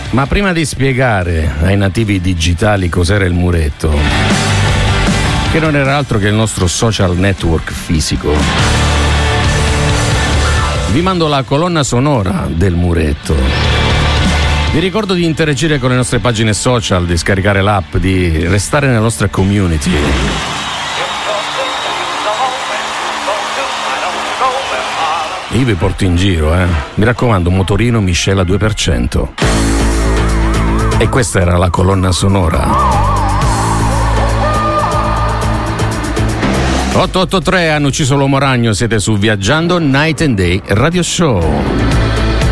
Ma prima di spiegare ai nativi digitali cos'era il muretto, che non era altro che il nostro social network fisico, vi mando la colonna sonora del muretto. Vi ricordo di interagire con le nostre pagine social, di scaricare l'app, di restare nella nostra community. Io vi porto in giro, Mi raccomando, motorino miscela 2%. E questa era la colonna sonora. 883 hanno ucciso l'uomo ragno, siete su Viaggiando Night and Day Radio Show.